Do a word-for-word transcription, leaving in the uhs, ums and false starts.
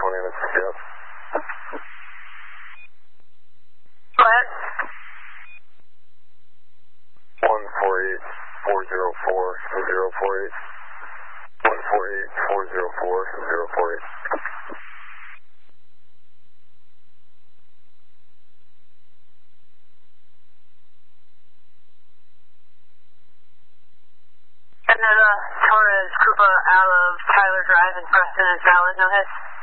twenty minutes, yes. Go ahead. one four eight four zero four zero four eight. one four eight four zero four zero four eight. And then uh, Torres Cooper out of Tyler Drive in Preston and Fallon, no hits.